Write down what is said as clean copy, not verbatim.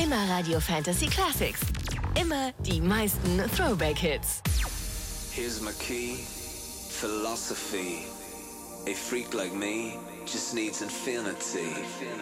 Immer Radio Fantasy Classics. Immer die meisten Throwback-Hits. Here's my key, philosophy. A freak like me just needs infinity.